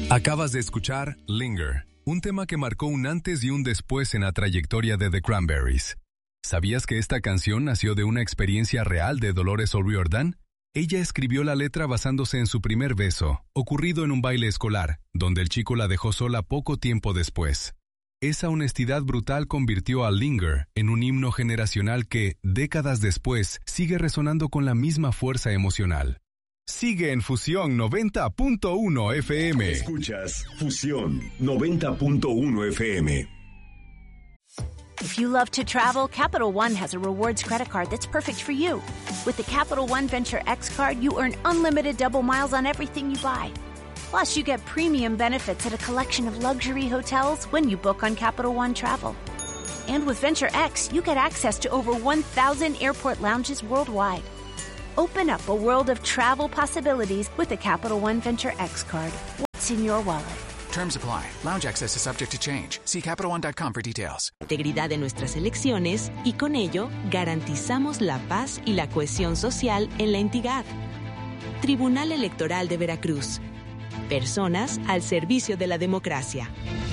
Acabas de escuchar Linger, un tema que marcó un antes y un después en la trayectoria de The Cranberries. ¿Sabías que esta canción nació de una experiencia real de Dolores O'Riordan? Ella escribió la letra basándose en su primer beso, ocurrido en un baile escolar, donde el chico la dejó sola poco tiempo después. Esa honestidad brutal convirtió a Linger en un himno generacional que, décadas después, sigue resonando con la misma fuerza emocional. Sigue en Fusión 90.1 FM. Escuchas Fusión 90.1 FM. If you love to travel, Capital One has a rewards credit card that's perfect for you. With the Capital One Venture X card, you earn unlimited double miles on everything you buy. Plus, you get premium benefits at a collection of luxury hotels when you book on Capital One Travel. And with Venture X, you get access to over 1,000 airport lounges worldwide. Open up a world of travel possibilities with the Capital One Venture X card. What's in your wallet? Terms apply. Lounge access is subject to change. See CapitalOne.com for details. Integridad de nuestras elecciones y con ello garantizamos la paz y la cohesión social en la entidad. Tribunal Electoral de Veracruz. Personas al servicio de la democracia.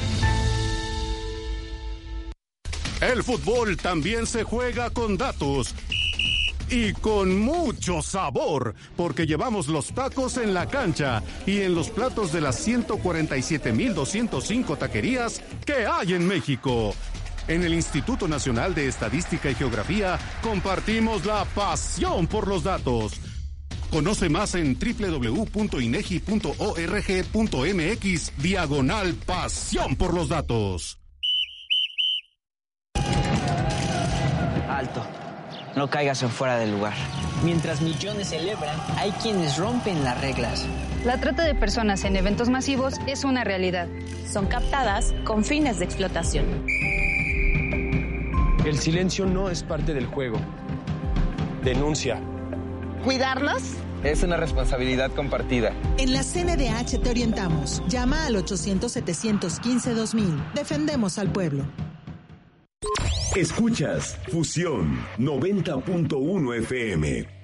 El fútbol también se juega con datos. Y con mucho sabor, porque llevamos los tacos en la cancha y en los platos de las 147,205 taquerías que hay en México. En el Instituto Nacional de Estadística y Geografía compartimos la pasión por los datos. Conoce más en www.inegi.org.mx/pasión por los datos. Alto. No caigas en fuera del lugar. Mientras millones celebran, hay quienes rompen las reglas. La trata de personas en eventos masivos es una realidad. Son captadas con fines de explotación. El silencio no es parte del juego. Denuncia. ¿Cuidarlos? Es una responsabilidad compartida. En la CNDH te orientamos. Llama al 800-715-2000. Defendemos al pueblo. Escuchas Fusión 90.1 FM.